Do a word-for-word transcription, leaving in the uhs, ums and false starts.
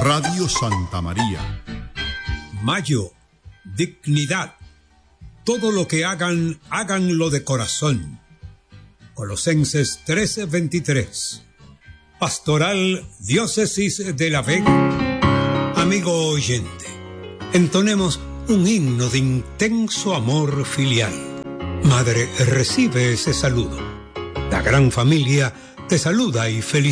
Radio Santa María. Mayo, dignidad. Todo lo que hagan, háganlo de corazón. Colosenses trece veintitrés. Pastoral Diócesis de La Vega. Amigo oyente, entonemos un himno de intenso amor filial. Madre, recibe ese saludo. La gran familia te saluda y felicita.